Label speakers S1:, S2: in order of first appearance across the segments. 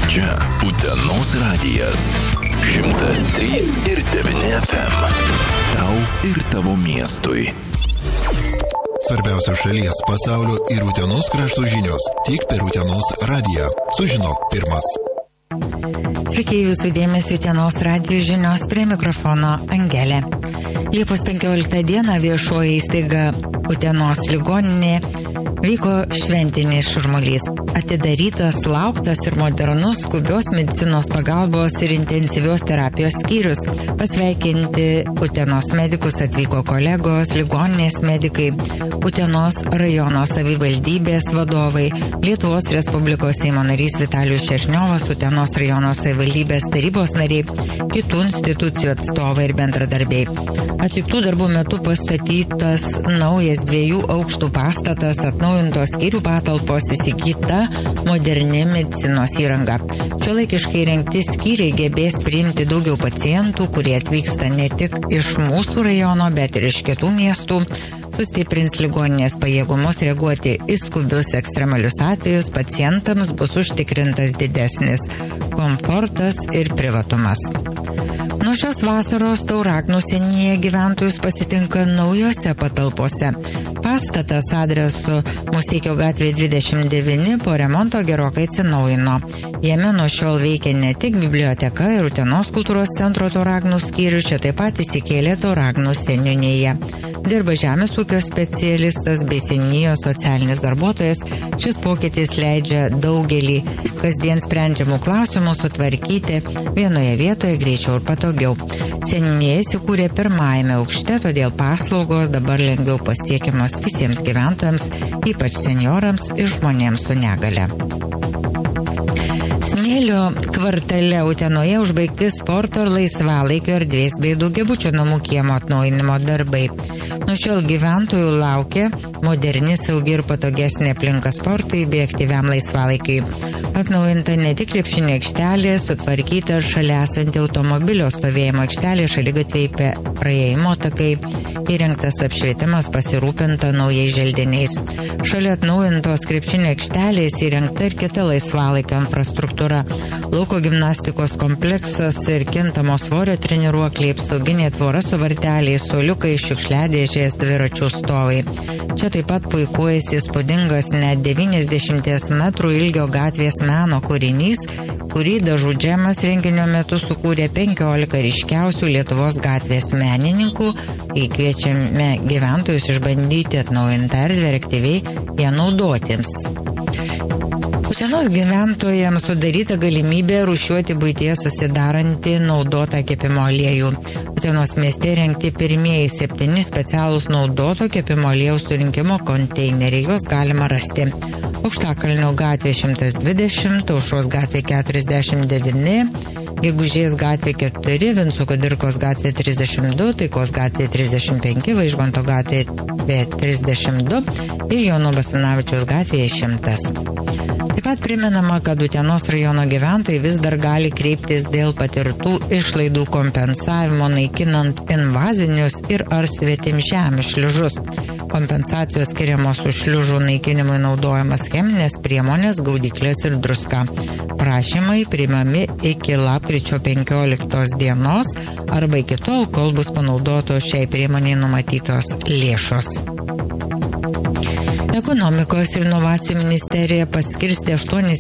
S1: Čia Utenos radijas 103,9 FM. Tau ir tavo miestui.
S2: Svarbiausios šalies, pasaulio ir Utenos krašto žinios tik per Utenos radiją. Sužinok pirmas.
S3: Sveiki, jūsų dėmesio Utenos radijo žinios, prie mikrofono Angelė. Liepos 15 dieną viešoji įstaiga Utenos ligoninė vyko šventinis šurmulys. Atidarytas, lauktas ir modernus skubios medicinos pagalbos ir intensyvios terapijos skyrius. Pasveikinti Utenos medikus atvyko kolegos, ligoninės medikai, Utenos rajono savivaldybės vadovai, Lietuvos Respublikos Seimo narys Vitalijus Šešniovas, Utenos rajono savivaldybės tarybos nariai, kitų institucijų atstovai ir bendradarbiai. Atliktų darbų metu pastatytas naujas 2 aukštų pastatas, atnaujintos skyrių patalpos, įsigyta moderni medicinos įranga. Šiuolaikiškai rengti skyriai gebės priimti daugiau pacientų, kurie atvyksta ne tik iš mūsų rajono, bet ir iš kitų miestų. Sustiprins ligoninės pajėgumus reaguoti į skubius ekstremalius atvejus, pacientams bus užtikrintas didesnis komfortas ir privatumas. Nuo šios vasaros Tauragnų seniūnijoje gyventojus pasitinka naujose patalpose. Pastatas adresu Musteikio gatvė 29 po remonto gerokai atsinaujino. Jame nuo šiol veikia ne tik biblioteka ir Utenos kultūros centro Tauragnų skyrius, čia taip pat įsikėlė Tauragnų seniūnijoje. Dirba žemės ūkio specialistas bei seniūnijos socialinis darbuotojas. Šis pokytis leidžia daugelį kasdien sprendžiamų klausimų sutvarkyti vienoje vietoje greičiau ir patogiau. Seniūnija įsikūrė pirmajame aukšte, todėl paslaugos dabar lengviau pasiekiamos visiems gyventojams, ypač seniorams ir žmonėms su negale. Smėlio kvartale Utenoje užbaigti sporto ir laisvalaikio erdvės bei daugiabučio namų kiemo atnaujinimo darbai. Nuo šiol gyventojų laukia moderni, saugi ir patogesnė aplinka sportui bei aktyviam laisvalaikiui. Atnaujinta ne tik krepšinio aikštelė, sutvarkyta šalia esanti automobilio stovėjimo aikštelė, šaligatviai praėjimo takai, įrengtas apšvietimas, pasirūpinta naujais želdiniais. Šalia atnaujintos krepšinio aikštelės įrengta ir kita laisvalaikio infrastruktūra. Lauko gimnastikos kompleksas ir kintamo svorio treniruokliai, apsauginė tvora su varteliais, suoliukai, šiukšliadėžės, dviračių stovai. Čia taip pat puikuojasi įspūdingas net 90 metrų ilgio gatvės meno kūrinys, kurį Dažų džemas renginio metu sukūrė 15 ryškiausių Lietuvos gatvės menininkų, kai kviečiame gyventojus išbandyti atnaujintą erdvę ir aktyviai ją naudotiems. Utenos gyventojams sudaryta galimybė rūšiuoti buityje susidarantį naudotą kepimo aliejų. Utenos mieste rengti pirmieji 7 specialūs naudoto kepimo aliejaus surinkimo konteineriai, juos galima rasti Aukštakalnio gatvė 120, Aušros gatvė 49, Gegužės gatvė 4, Vinco Kudirkos gatvė 32, Taikos gatvė 35, Vaižganto gatvė 32 ir Jono Basanavičiaus gatvėje 100. Taip pat primenama, kad Utenos rajono gyventojai vis dar gali kreiptis dėl patirtų išlaidų kompensavimo naikinant invazinius ir ar svetimžemius šliužus. Kompensacijos skiriamos už šliužų naikinimui naudojamas cheminės priemonės, gaudyklės ir druska. Prašymai priimami iki lapkričio 15 dienos arba iki tol, kol bus panaudotos šiai priemoniai numatytos lėšos. Ekonomikos ir inovacijų ministerija paskirstė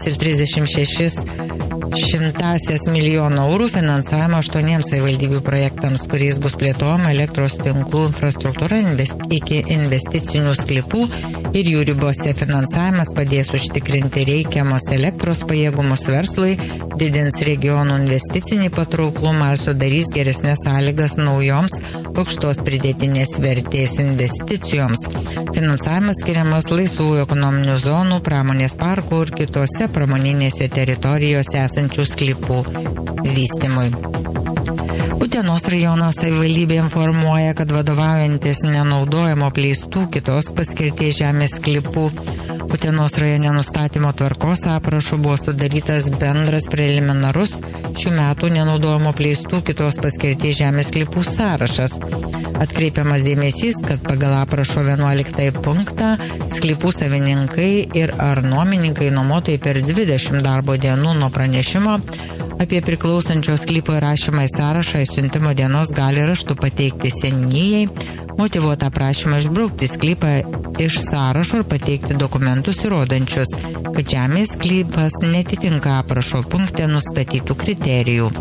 S3: 8,36 milijono eurų finansavimą 8 savivaldybių projektams, kuriais bus plėtojama elektros tinklų infrastruktūra iki investicinių sklypų ir jų ribose. Finansavimas padės užtikrinti reikiamus elektros pajėgumus verslui, didins regionų investicinį patrauklumą ir sudarys geresnės sąlygas naujoms aukštos pridėtinės vertės investicijoms. Finansavimas skiriamas laisvųjų ekonominių zonų, pramonės parkų ir kitose pramoninėse teritorijose esančių sklypų vystymui. Utenos rajono savivaldybė informuoja, kad vadovaujantis nenaudojimo apleistų kitos paskirties žemės sklypų Utenos rajone nustatymo tvarkos aprašu buvo sudarytas bendras preliminarus šių metų nenaudojimo apleistų kitos paskirties žemės sklypų sąrašas. Atkreipiamas dėmesys, kad pagal aprašo 11 punktą sklypų savininkai ir ar nuomininkai nuomotojai per 20 darbo dienų nuo pranešimo apie priklausančio sklypo įrašymą į sąrašą siuntimo dienos gali raštu pateikti seniūnijai, motyvuotą prašymą išbraukti sklypą iš sąrašo ir pateikti dokumentus įrodančius, kad žemės sklypas netitinka aprašo punkte nustatytų kriterijų.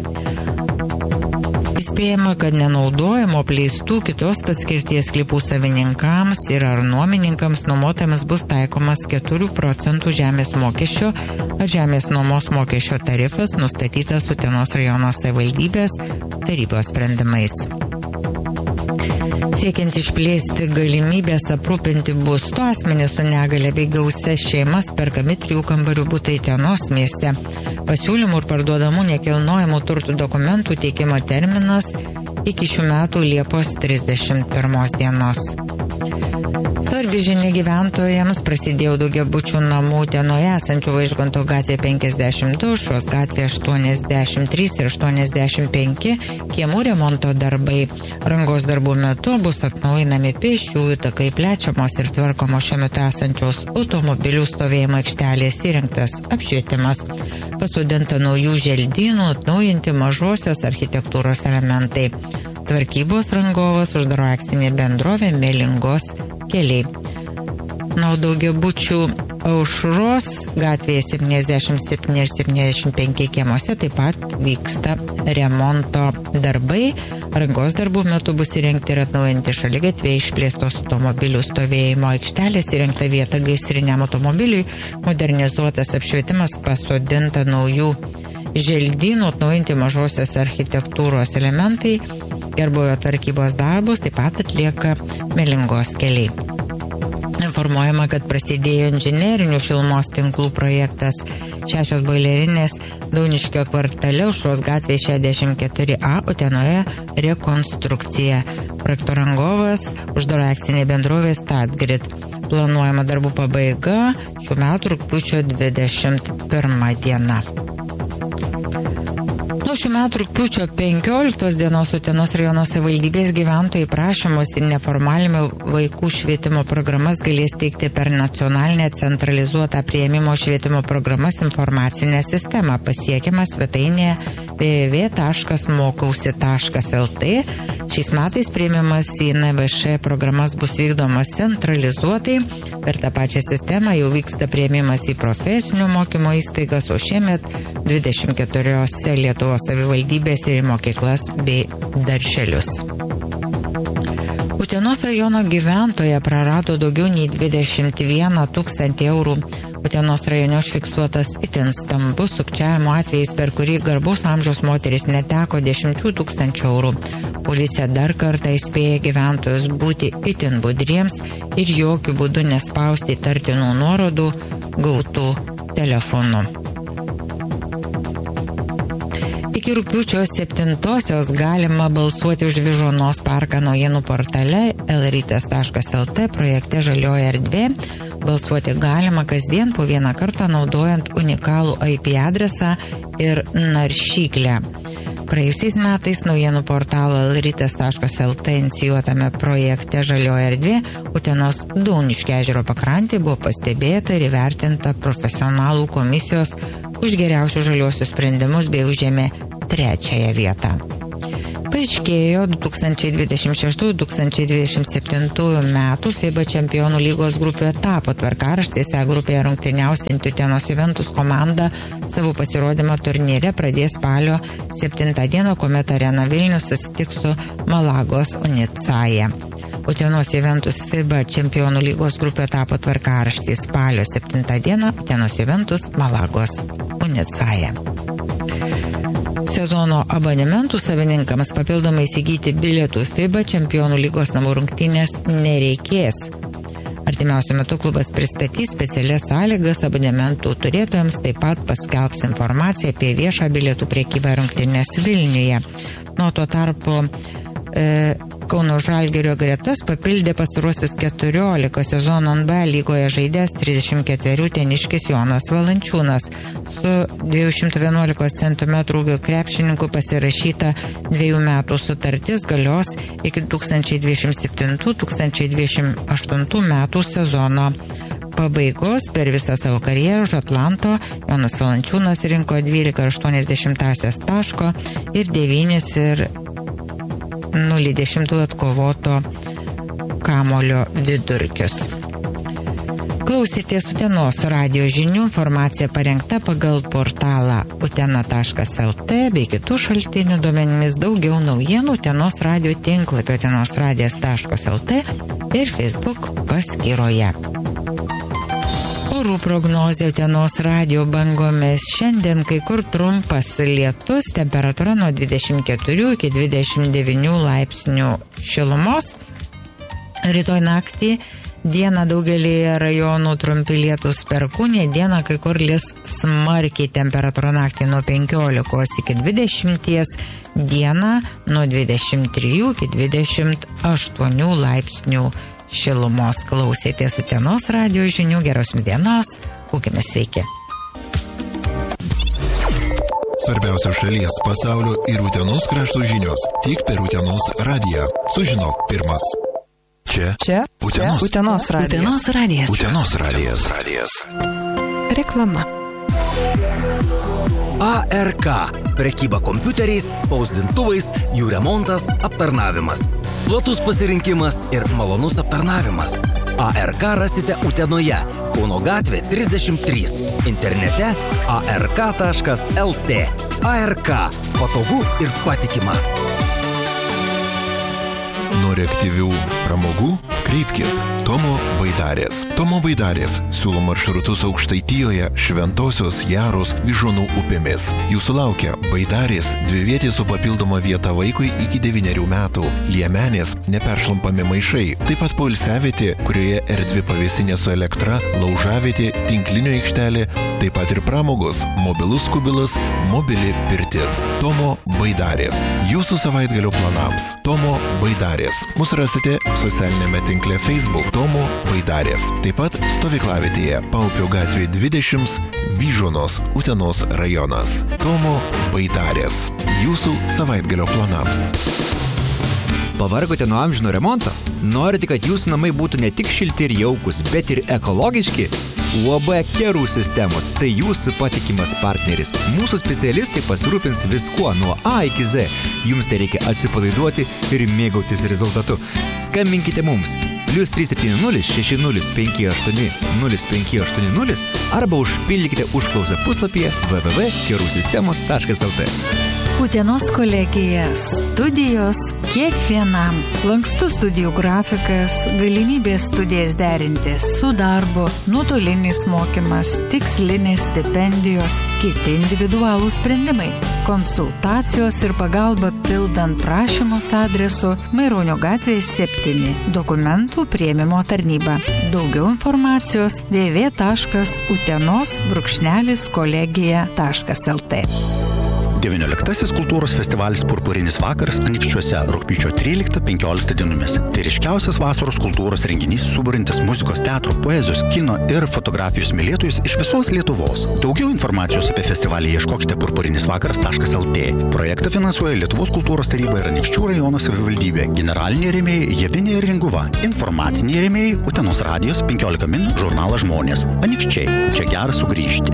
S3: Įspėjama, kad nenaudojamo apleistų kitos paskirties sklypų savininkams ir ar nuomininkams nuomotojams bus taikomas 4% žemės mokesčio ar žemės nuomos mokesčio tarifas nustatytas Utenos rajono savivaldybės tarybos sprendimais. Siekiant išplėsti galimybės aprūpinti būstu asmenys su negale bei gausias šeimas perkami 3 kambarių butai Utenos mieste. Pasiūlymų ir parduodamų nekilnojamų turtų dokumentų teikimo terminas iki šių metų Liepos 31 dienos. Svarbi žinia gyventojams prasidėjo daugiabučių namų Utenoje esančių Vaižganto gatvė 52, Aušros gatvė 83 ir 85 kiemų remonto darbai. Rangos darbų metu bus atnaujinami pėsčiųjų takai, plečiamos ir tvarkomos šiuo metu esančios automobilių stovėjimo aikštelės, įrengtas apšvietimas, pasodinta naujų želdynų, atnaujinti mažosios architektūros elementai. Tvarkybos rangovas uždaro akcinė bendrovė Melingos keliai. Na, daugiabučių Aušros gatvėje 77 ir 75 kiemuose taip pat vyksta remonto darbai. Rangos darbų metu bus įrengti ir atnaujinti šaligatviai, išplėstos automobilių stovėjimo aikštelės, įrengta vieta gaisriniam automobiliui, modernizuotas apšvietimas, pasodinta naujų želdynų, atnaujinti mažosios architektūros elementai. Gerbūvio tvarkybos darbus taip pat atlieka Melingos keliai. Informuojama, kad prasidėjo inžinerinių šilumos tinklų projektas 6 boilerinės Dauniškio kvartale Aušros gatvėje 64A Utenoje rekonstrukcija. Projekto rangovas uždaro akcinė bendrovė Statgrid. Planuojama darbų pabaiga šių metų rugpjūčio 21 diena. Nuo šių metų rugpjūčio 15 dienos Utenos rajono savivaldybės gyventojai prašymus ir neformalime vaikų švietimo programas galės teikti per nacionalinę centralizuotą priėmimo švietimo programas informacinę sistemą pasiekiamą svetainėje www.mokausi.lt. Šiais metais priėmimas į NVŠ programas bus vykdomas centralizuotai. Per tą pačią sistemą jau vyksta priėmimas į profesinių mokymo įstaigas, o šiemet 24 Lietuvos savivaldybės ir į mokyklas bei darželius. Utenos rajono gyventoja prarado daugiau nei 21 000 eurų. Utenos rajone užfiksuotas itin stambus sukčiavimo atvejais, per kurį garbaus amžiaus moteris neteko 10 000 eurų. Policija dar kartą įspėja gyventojus būti itin budriems ir jokių būdų nespausti įtartinų nuorodų gautų telefonu. Iki rugpjūčio 7-osios galima balsuoti už Vyžuonos parką naujienų portale lrytas.lt projekte Žalioji erdvė. Balsuoti galima kasdien po vieną kartą naudojant unikalų IP adresą ir naršyklę. Praėjusiais metais naujienų portalo lrytas.lt inicijuotame projekte Žalioji erdvė Utenos Dauniškio ežero pakrantė buvo pastebėta ir įvertinta profesionalų komisijos už geriausius žaliuosius sprendimus bei užėmė 3 vietą. Paaiškėjo 2026-2027 metų FIBA čempionų lygos grupių etapo tvarkaraštis. Grupėje rungtyniausianti Utenos Juventus komanda savo pasirodymą turnyre pradės spalio 7 dieną, kuomet Arena Vilnius susitiks su Malagos Unicaja. Utenos Juventus FIBA čempionų lygos grupių etapo tvarkaraštis spalio 7 dieną Utenos Juventus Malagos Unicaja. Sezono abonementų savininkams papildomai įsigyti bilietų FIBA čempionų lygos namų rungtynės nereikės. Artimiausiu metu klubas pristatys specialias sąlygas abonementų turėtojams, taip pat paskelbs informaciją apie viešą bilietų prekybą rungtynės Vilniuje. Nuo tuo tarpu Kauno Žalgirio gretas papildė pastaruosius 14 sezono NBA lygoje žaidęs 34 teniškis Jonas Valančiūnas. Su 211 cm ūgio krepšininku pasirašyta 2 metų sutartis galios iki 2027-2028 metų sezono pabaigos. Per visą savo karjerą už Atlanto Jonas Valančiūnas rinko 12,8 taško ir 9,0 atkovoto kamulio vidurkius. Klausėtės Utenos radijo žinių, informacija parengta pagal portalą utena.lt bei kitų šaltinių duomenimis. Daugiau naujienų Utenos radijo tinklapio utenosradijas.lt ir Facebook paskyroje. Orų prognozė Utenos radijo bangomis. Šiandien kai kur trumpas lietus, temperatūra nuo 24 iki 29 laipsnių šilumos. Rytoj naktį dieną daugelį rajonų trumpi lietus perkūnija, dieną kai kur lis smarkiai, temperatūra naktį nuo 15 iki 20, dieną nuo 23 iki 28 laipsnių šilumos. Klausėtės Utenos radijo žinių, geros dienos, būkime sveiki.
S2: Svarbiausios šalies, pasaulio ir Utenos krašto žinios tik per Utenos radiją. Sužinok pirmas. Čia Utenos radijas. Utenos radijas.
S4: Reklama. ARK. Prekyba kompiuteriais, spausdintuvais, jų remontas, aptarnavimas. Platus pasirinkimas ir malonus aptarnavimas. ARK rasite Utenoje, Kauno gatvė 33. Internete ark.lt. ARK. Patogu ir patikima.
S2: Nori aktyvių pramogų? Kreipkis Tomo Baidarės. Tomo Baidarės siūlo maršrutus Aukštaitijoje, Šventosios, Jaros, Vyžuonų upėmis. Jūsų laukia Baidarės, 2 vietės su papildoma vieta vaikui iki 9 metų, Liemenės, neperšlampami maišai, taip pat poilsiavietė, kurioje erdvi pavėsinė su elektra, laužavietė, tinklinio aikštelė, taip pat ir pramogos, mobilus kubilas, mobili pirtis. Tomo Baidarės. Jūsų savaitgalio planams. Tomo Baidarės. Mus rasite socialinėme tinkle Facebook Tomo Baidarės. Taip pat stovyklavietėje Paupio gatvė 20, Vyžuonos, Utenos rajonas. Tomo Baidarės. Jūsų savaitgalio planams.
S5: Pavargote nuo amžino remonto? Norite, kad jūsų namai būtų ne tik šilti ir jaukus, bet ir ekologiški? UAB Kerų sistemos – tai jūsų patikimas partneris. Mūsų specialistai pasirūpins viskuo nuo A iki Z. Jums tai reikia atsipalaiduoti ir mėgautis rezultatu. Skambinkite mums +370 6058 0580 arba užpildykite užklausą puslapyje www.kerusistemos.lt.
S6: Utenos kolegija – studijos kiekvienam. Lankstus studijų grafikas, galimybės studijas derinti su darbu, nuotolinis mokymas, tikslinės stipendijos, kiti individualūs sprendimai. Konsultacijos ir pagalba pildant prašymus adresu Maironio gatvė 7, dokumentų priėmimo tarnyba. Daugiau informacijos www.utenos-kolegija.lt.
S7: 19 kultūros festivalis Purpurinis vakaras Anykščiuose rugpjūčio 13-15 dienomis. Tai ryškiausias vasaros kultūros renginys suburintis muzikos, teatro, poezijos, kino ir fotografijos mylėtojus iš visos Lietuvos. Daugiau informacijos apie festivalį ieškokite purpurinisvakaras.lt. Projektą finansuoja Lietuvos kultūros taryba ir Anykščių rajono savivaldybė. Generaliniai rėmėjai Javinė ir Ringuva. Informaciniai rėmėjai Utenos radijos 15 min žurnalas Žmonės. Anykščiai. Čia gera sugrįžti.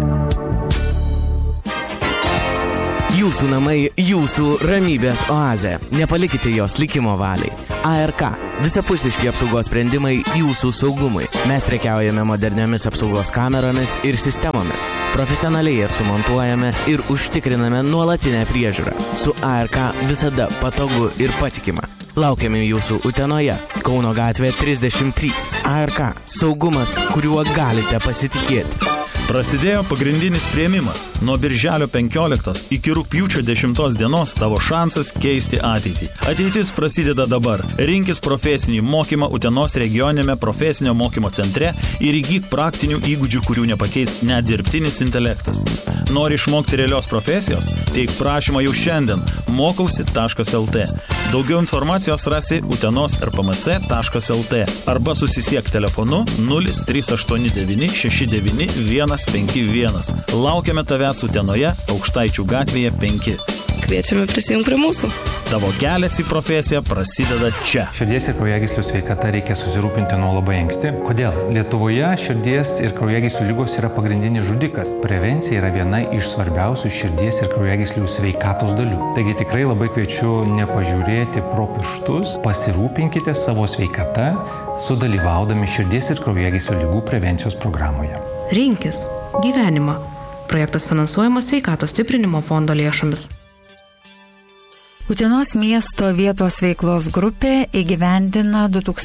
S8: Jūsų namai, jūsų ramybės oazė. Nepalikite jos likimo valiai. ARK. Visapusiški apsaugos sprendimai jūsų saugumui. Mes prekiaujame moderniomis apsaugos kameromis ir sistemomis. Profesionaliai jas sumontuojame ir užtikriname nuolatinę priežiūrą. Su ARK visada patogu ir patikima. Laukiame jūsų Utenoje, Kauno gatvė 33. ARK. Saugumas, kuriuo galite pasitikėti.
S9: Prasidėjo pagrindinis priėmimas. Nuo birželio 15 iki rugpjūčio 10 dienos tavo šansas keisti ateitį. Ateitis prasideda dabar. Rinkis profesinį mokymą Utenos regioninėme profesinio mokymo centre ir įgyk praktinių įgūdžių, kurių nepakeis net dirbtinis intelektas. Nori išmokti realios profesijos? Teik prašymą jau šiandien mokausi.lt. Daugiau informacijos rasi utenos.rpmc.lt arba susisiek telefonu 0389 69 151. Laukiame tavęs Utenoje, Aukštaičių gatvėje 5.
S10: Kviečiame prisijungti prie mūsų.
S9: Tavo kelias į profesiją prasideda čia.
S11: Širdies ir kraujagyslių sveikata reikia susirūpinti nuo labai anksti. Kodėl? Lietuvoje širdies ir kraujagyslių ligos yra pagrindinis žudikas. Prevencija yra viena iš svarbiausių širdies ir kraujagyslių sveikatos dalių. Taigi tikrai labai kviečiu nepažiūrėti pro pirštus, pasirūpinkite savo sveikata, sudalyvaudami širdies ir kraujagyslių ligų prevencijos programoje.
S10: Rinkis gyvenimą. Projektas finansuojamas Sveikatos stiprinimo fondo lėšomis.
S6: Utenos miesto vietos veiklos grupė įgyvendina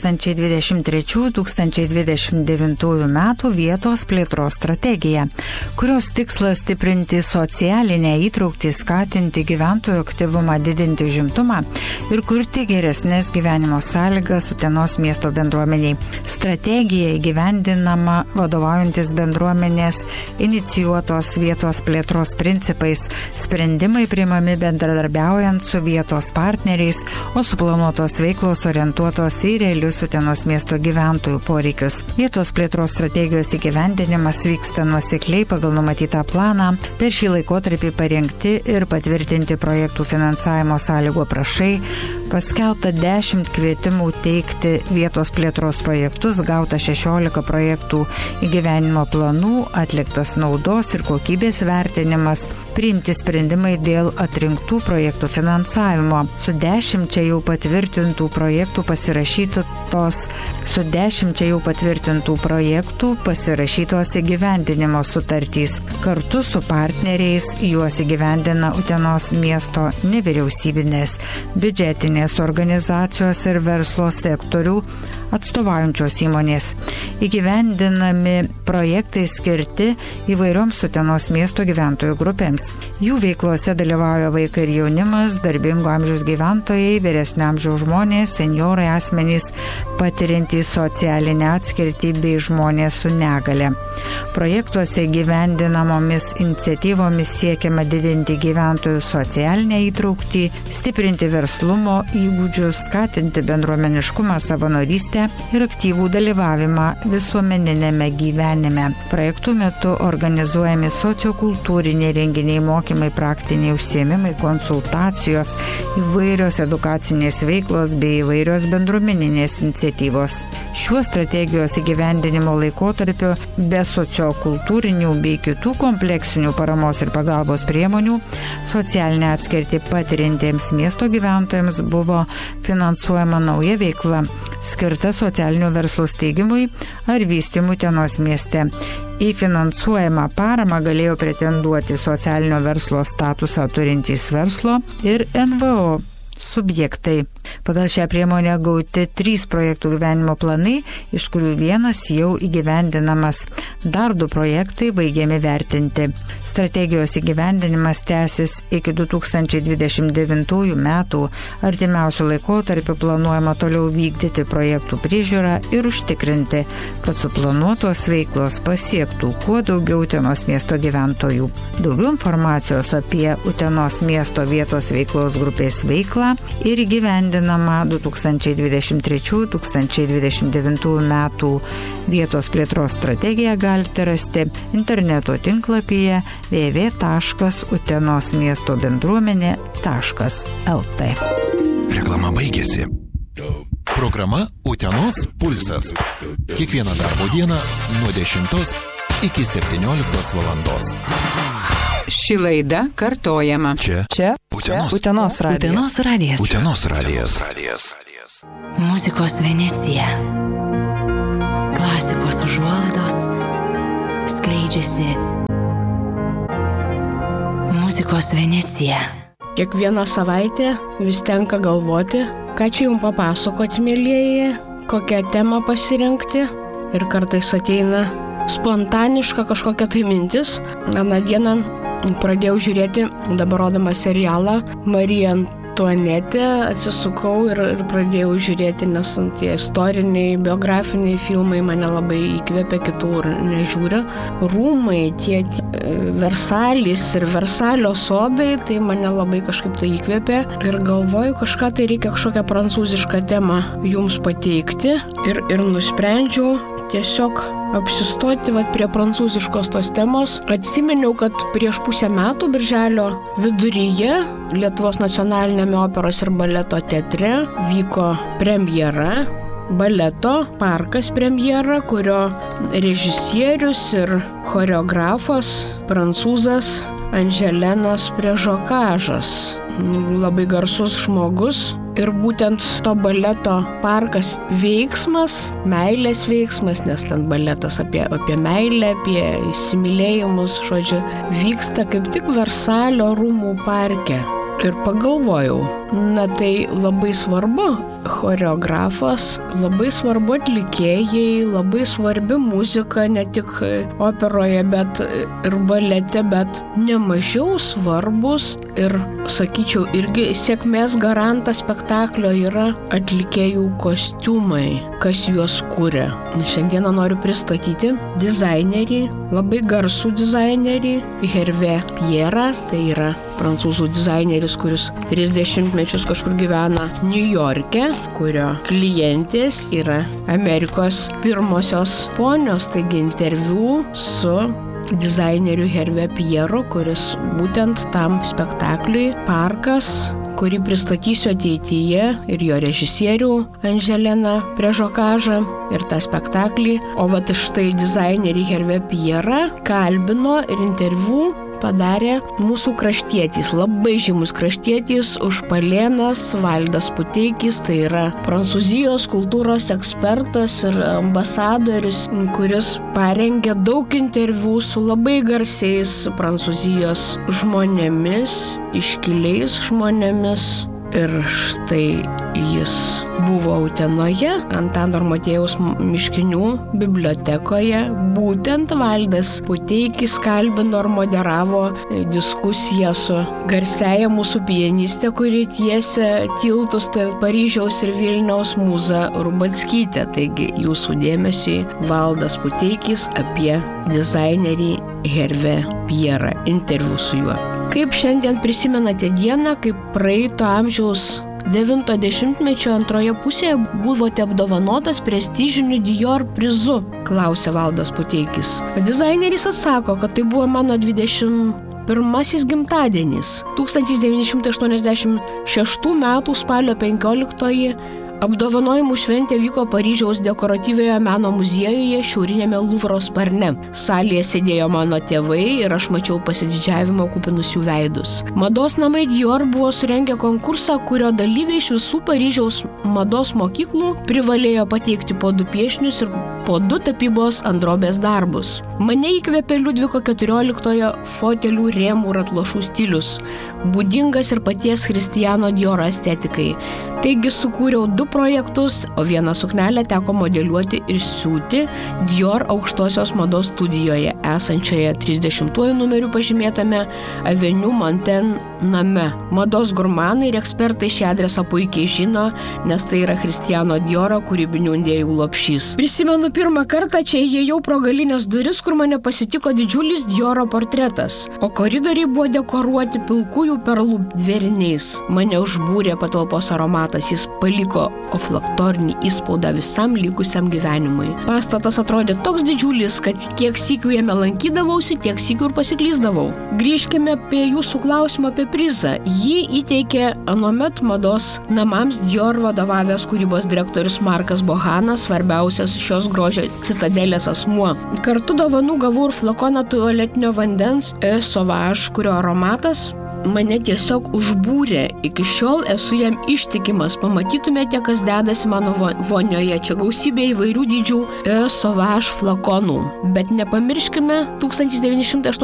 S6: 2023-2029 metų vietos plėtros strategiją, kurios tikslas stiprinti socialinę įtrauktį, skatinti gyventojų aktyvumą, didinti užimtumą ir kurti geresnės gyvenimo sąlygas Utenos miesto bendruomeniai. Strategija įgyvendinama vadovaujantis bendruomenės inicijuotos vietos plėtros principais, sprendimai priimami bendradarbiaujant su vietos partneriais, o suplanuotos veiklos orientuotos į realius Utenos miesto gyventojų poreikius. Vietos plėtros strategijos įgyvendinimas vyksta nuosekliai pagal numatytą planą. Per šį laikotarpį parengti ir patvirtinti projektų finansavimo sąlygų aprašai, paskelbta 10 kvietimų teikti vietos plėtros projektus, gauta 16 projektų įgyvenimo planų, atliktas naudos ir kokybės vertinimas, priimti sprendimai dėl atrinktų projektų finansavimo. Su 10 jau patvirtintų projektų pasirašytos įgyvendinimo sutartys. Kartu su partneriais juos įgyvendina Utenos miesto nevyriausybinės, biudžetinės organizacijos ir verslo sektorių atstovaujančios įmonės. Įgyvendinami projektai skirti įvairioms Utenos miesto gyventojų grupėms. Jų veiklose dalyvauja vaikai ir jaunimas, darbingo amžiaus gyventojai, vyresnio amžiaus žmonės, senjorai, asmenys patiriantys socialinę atskirtį bei žmonės su negale. Projektuose įgyvendinamomis iniciatyvomis siekiama didinti gyventojų socialinę įtrauktį, stiprinti verslumo įgūdžius, skatinti bendruomeniškumą, savanorystę ir aktyvų dalyvavimą visuomeninėme gyvenime. Projektų metu organizuojami sociokultūriniai renginiai, mokymai, praktiniai užsiėmimai, konsultacijos, įvairios edukacinės veiklos bei įvairios bendruomeninės iniciatyvos. Šiuo strategijos įgyvendinimo laikotarpiu be sociokultūrinių bei kitų kompleksinių paramos ir pagalbos priemonių socialinę atskirtį patiriantiems miesto gyventojams buvo finansuojama nauja veikla, skirta socialinio verslo steigimui ar vystymui Utenos mieste. Į finansuojamą paramą galėjo pretenduoti socialinio verslo statusą turintys verslo ir NVO subjektai. Pagal šią priemonę gauti 3 projektų gyvenimo planai, iš kurių vienas jau įgyvendinamas. Dar 2 projektai baigiami vertinti. Strategijos įgyvendinimas tęsis iki 2029 metų. Artimiausių laikotarpių planuojama toliau vykdyti projektų priežiūrą ir užtikrinti, kad suplanuotos veiklos pasiektų kuo daugiau Utenos miesto gyventojų. Daugiau informacijos apie Utenos miesto vietos veiklos grupės veiklą ir įgyvendinama 2023-2029 metų vietos plėtros strategiją galite rasti interneto tinklapyje www.utenosmiestobendruomenė.lt.
S2: Reklama baigėsi. Programa Utenos pulsas. Kiekvieną darbo dieną nuo 10 iki 17 valandos.
S3: Ši laida kartojama.
S2: Čia
S3: Utenos radijas.
S2: Utenos radijas.
S12: Muzikos Venecija. Klasikos užuolaidos skleidžiasi. Muzikos Venecija.
S13: Kiekvieną savaitę vis tenka galvoti, ką čia jums papasakoti, mėlyjeji, kokią temą pasirinkti. Ir kartais ateina spontaniška kažkokia tai mintis. Aną dieną pradėjau žiūrėti dabar rodamą serialą Marija Antuanetė, atsisukau ir pradėjau žiūrėti, nes tie istoriniai, biografiniai filmai mane labai įkvėpė, kitų nežiūriu. Rūmai, tie Versalis ir Versalio sodai, tai mane labai kažkaip tai įkvėpė ir galvoju, kažką tai reikia kažkokią prancūzišką temą jums pateikti ir nusprendžiau tiesiog apsistoti prie prancūziškos tos temos. Atsiminiau, kad prieš pusę metų, birželio viduryje, Lietuvos nacionalinėme operos ir baleto teatre vyko premjera, baleto Parkas premjera, kurio režisierius ir choreografas prancūzas Anželenas Prežokažas. Labai garsus žmogus ir būtent to baleto Parkas veiksmas, meilės veiksmas, nes ten baletas apie meilę, apie įsimylėjimus, žodžiu, vyksta kaip tik Versalio rūmų parke. Ir pagalvojau, tai labai svarbu choreografas, labai svarbu atlikėjai, labai svarbi muzika, ne tik operoje, bet ir balete, bet nemažiau svarbus ir, sakyčiau, irgi sėkmės garantas spektaklio yra atlikėjų kostiumai, kas juos kuria. Šiandieną noriu pristatyti dizainerį, labai garsų dizainerį, Hervé Pierre, tai yra prancūzų dizaineris, kuris 30 mečius kažkur gyvena Niujorke, kurio klientės yra Amerikos pirmosios ponios, taigi interviu su dizaineriu Hervé Pierre, kuris būtent tam spektakliui Parkas, kurį pristatysiu ateityje, ir jo režisierių Anželeną Prežokažą ir tą spektaklį. O štai dizainerį Hervé Pierre kalbino ir interviu padarė mūsų kraštietis, labai žymus kraštietis, Užpalėnas Valdas Puteikis, tai yra Prancūzijos kultūros ekspertas ir ambasadorius, kuris parengė daug interviu su labai garsiais Prancūzijos žmonėmis, iškiliais žmonėmis. Ir štai jis buvo Utenoje, Antano ir Motiejaus Miškinių bibliotekoje. Būtent Valdas Puteikis kalbino ir moderavo diskusiją su garsiaja mūsų pianiste, kuri tiesia tiltus tarp Paryžiaus ir Vilniaus, Mūza Rubackytė. Taigi jūsų dėmesiui Valdas Puteikis apie dizainerį Hervé Pierre, interviu su juo. Kaip šiandien prisimenate dieną, kaip praeito amžiaus 90-mečio antroje pusėje buvote apdovanotas prestižiniu Dior prizu, klausė Valdas Puteikis. Dizaineris atsako, kad tai buvo mano 21-asis gimtadienis. 1986 metų spalio 15-oji apdovanojimų šventė vyko Paryžiaus dekoratyviojo meno muziejuje šiaurinėme Luvro sparne. Salėje sėdėjo mano tėvai ir aš mačiau pasididžiavimo kupinus jų veidus. Mados namai Dior buvo surengę konkursą, kurio dalyviai iš visų Paryžiaus mados mokyklų privalėjo pateikti po 2 piešinius ir po 2 tapybos ant drobės darbus. Mane įkvėpė Liudviko XIV fotelių rėmų ir atlošų stilius, būdingas ir paties Christiano Dioro estetikai. Taigi sukūriau 2 projektus, o vieną suknelę teko modeliuoti ir siūti Dior aukštosios mados studijoje, esančioje 30-uoju numeriu pažymėtame Avenue Montaigne name. Mados gurmanai ir ekspertai šį adresą puikiai žino, nes tai yra Christiano Dioro kūrybinių idėjų lopšys. Prisimenu pirmą kartą čia įėjau pro galinės duris, kur mane pasitiko didžiulis Dioro portretas, o koridoriai buvo dekoruoti pilkųjų perlų dvėriniais. Mane užbūrė patalpos aromatas, jis paliko oflaktorinį įspaudą visam likusiam gyvenimui. Pastatas atrodė toks didžiulis, kad kiek sykių jame lankydavausi, tiek sykių ir pasiklysdavau. Grįžkime apie jūsų klausimą apie prizą. Jį įteikė anuomet mados namams Dior vadovavęs kūrybos direktorius Markas Bohanas, svarbiausias šios grožio citadelės asmuo. Kartu dovanų gavau ir flakoną tualetinio vandens Eau Sauvage, kurio aromatas mane tiesiog užbūrė. Iki šiol esu jam ištikimas. Pamatytumėte, kas dedasi mano vonioje. Čia gausybė įvairių dydžių Eau Sauvage flakonų. Bet nepamirškime 1980